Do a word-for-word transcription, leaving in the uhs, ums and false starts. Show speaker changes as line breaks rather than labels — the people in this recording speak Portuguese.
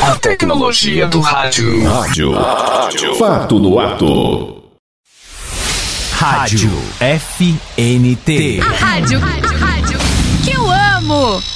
A tecnologia do rádio.
Rádio. Rádio. Fato no ato.
Rádio F N T.
A rádio, a rádio que eu amo.